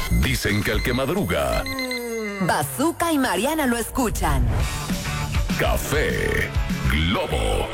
Dicen que el que madruga, Bazooka y Mariana lo escuchan. Café Globo.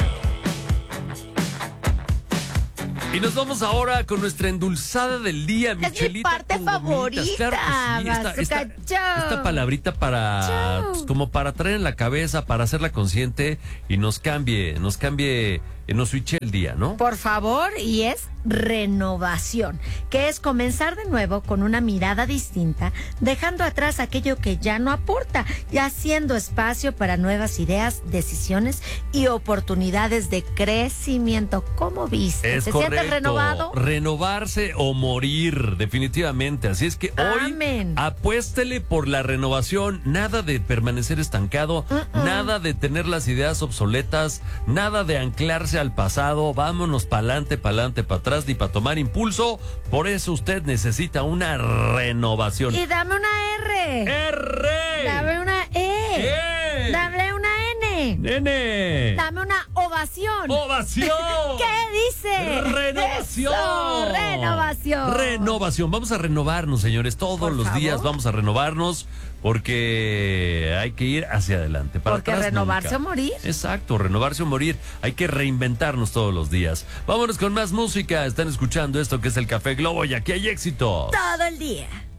Y nos vamos ahora con nuestra endulzada del día, Michelita. Es mi parte con gomitas. favorita, Claro que sí. Esta palabrita para, pues, como para traer en la cabeza, para hacerla consciente y nos cambie, nos switche el día, ¿no? Por favor, y es renovación, que es comenzar de nuevo con una mirada distinta, dejando atrás aquello que ya no aporta y haciendo espacio para nuevas ideas, decisiones y oportunidades de crecimiento. ¿Cómo viste? Es ¿Te correcto. sientes renovado? Renovarse o morir, definitivamente. Así es que hoy Amén. apuéstele por la renovación. Nada de permanecer estancado, nada de tener las ideas obsoletas, nada de anclarse al pasado. Vámonos pa'lante, para atrás, ni para tomar impulso. Por eso usted necesita una renovación. Y dame una R. ¡R! Dame una E. ¡E! Dame una N. ¡Nene! Dame una ovación. ¡Ovación! ¿Qué dice? ¡Renovación! Eso, renovación. Renovación. Vamos a renovarnos, señores. Todos Por los favor. días vamos a renovarnos porque hay que ir hacia adelante. Para Porque atrás renovarse nunca. o morir. Exacto, renovarse o morir. Hay que reinventarnos todos los días. Vámonos con más música. Están escuchando esto que es el Café Globo y aquí hay éxito. Todo el día.